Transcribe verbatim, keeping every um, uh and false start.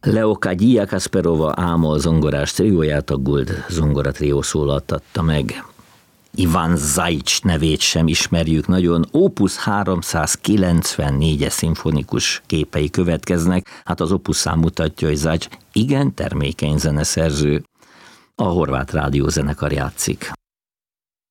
Leokadija Kasperova ámol zongorás trióját a Guld zongora trió szólaltatta meg. Ivan Zajic nevét sem ismerjük nagyon, Opus háromszázkilencvennégyes szimfonikus képei következnek, hát az Opus szám mutatja, hogy Zajic igen termékeny zeneszerző. A Horváth Rádió zenekar játszik.